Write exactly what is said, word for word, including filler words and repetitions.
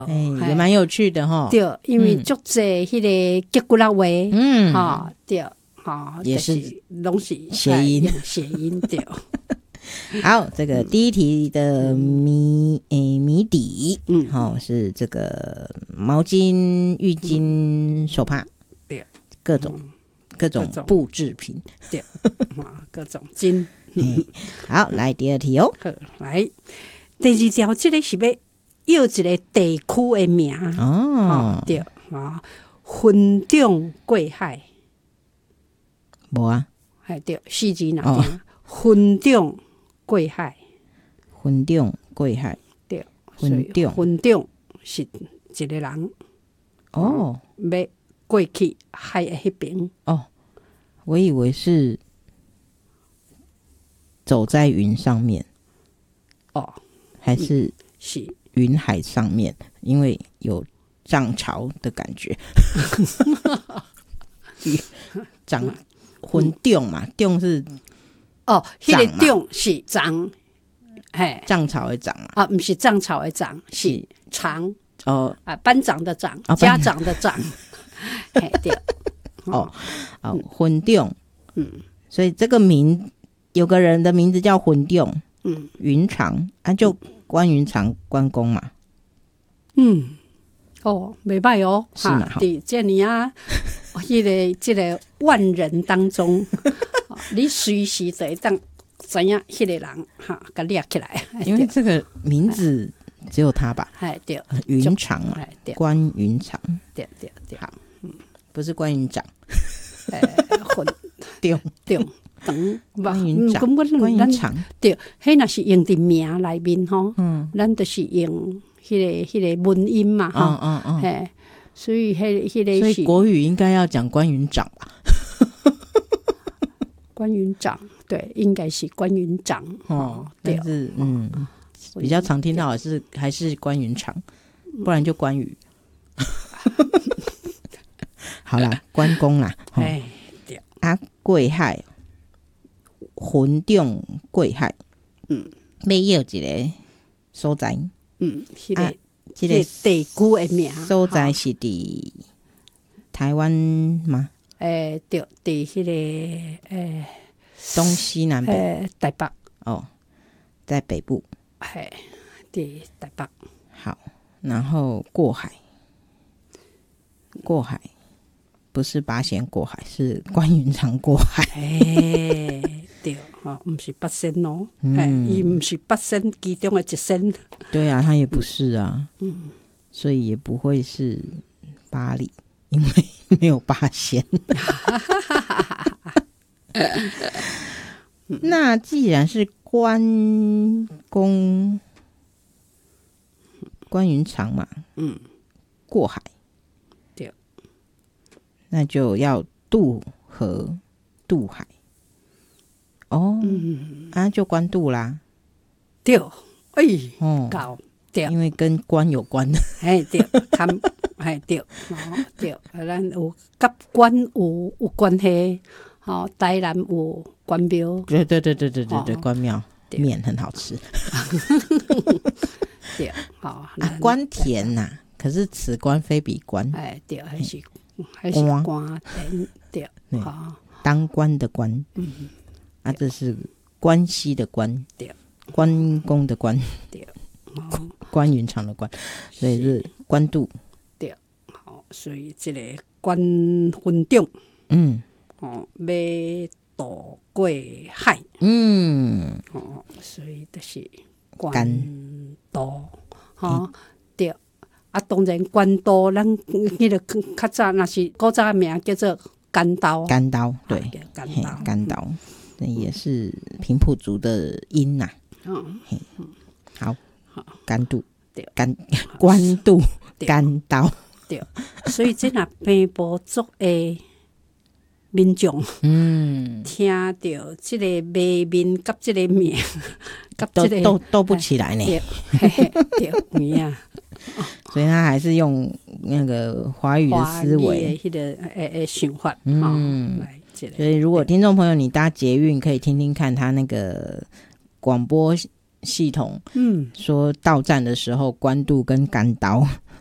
哎，也蛮有趣的哈。 对，因为足侪迄个吉古拉话， 嗯， 哈、哦，对，哈、哦， 也是拢是谐音， 谐音对。 好，这个第一题的谜诶谜底，嗯，好、哦、是这个毛巾、浴巾、手帕， 对， 各种、嗯、各种布制品， 对，各种巾。 嗯、好，来第二题哦。 来，第二条这个是要要一个地区的名哦， 哦对啊，分中过海， 无啊， 哎对，四字哪点？分中过海， 分中过海， 对， 分中分中是一个人哦， 要过去海的迄边哦，我以为是走在云上面哦， 还是是云海上面，因为有涨潮的感觉。涨分中嘛，中是哦，迄、那个中是涨，嘿， 涨潮的涨嘛， 啊，不是涨潮的涨，是长哦啊，班长的长， 哦、 家长的长，嘿对， 哦哦，分中，嗯，所以这个名有个人的名字叫分中，嗯，云长啊，就关云长关公嘛， 嗯，哦，没歹哦， 是嘛？ 对，这里啊，迄个这个万人当中，你随时就会当知影迄个人哈，给列起来， 因为这个名字只有他吧？ 哎，对， 云长嘛，关云长， 对对对， 好，嗯，不是关云长， 哎，混对对。等关云长，关云长， 对，迄若是用伫名内面吼，嗯，咱就是用迄、那个迄、那个文音嘛，哈， 嗯嗯嗯，所以迄、那、迄个， 所以国语应该要讲关云长吧？ 关云长，对，应该是关云长哦，但是嗯，比较常听到的是还是关云长，不然就关羽。好啦，关公啦， 哎，对啊，过海。分中过海，嗯，要要一个所在， 嗯，迄、那个、 啊，这个地区的名所在是伫台湾吗？ 诶、欸，对，伫迄、那个诶、欸、 东西南北， 欸、台北哦，在北部， 嘿，伫台北。 好，然后过海，过海不是八仙过海，是关云长过海。 哎，对，哈、哦，不是八仙哦，哎、嗯，伊不是八仙其中的一仙。 对啊，他也不是啊，嗯，所以也不会是巴黎，因为没有八仙。那既然是关公、关云长嘛，嗯，过海。那就要渡河渡海哦，嗯、啊，就关渡啦， 对，哎，哦，搞对， 因为跟关有关的， 哎对，看，哎对，哦对，咱有甲关有有关系，哦，台南有关庙， 对对对对对对对，关庙面很好吃， 对，好、哦啊，关田呐、啊，可是此关非彼关， 哎对，还是。还是关田对，好， 当官的官，嗯，啊，这是关系的关，对，关公的关，对，关云长的关，所以是关渡， 对，好，所以这个关分中，嗯，哦，要渡过海，嗯，哦，所以就是关渡，哈，对。啊，当然关渡，咱迄个较早那是古早名叫做干刀， 干刀对， 干刀， 干刀，那、嗯、也是平埔族的音呐、啊。嗯，好，好，干渡，对，干关渡，干刀， 对，所以这若平埔族的民众，嗯，听到这个卖面甲这个名，甲这个都斗不起来呢。 对，对，有啊。 所以他还是用那个华语的思维， 迄个诶诶想法，嗯，来， 所以如果听众朋友你搭捷运，可以听听看他那个广播系统，嗯，说到站的时候关渡跟干刀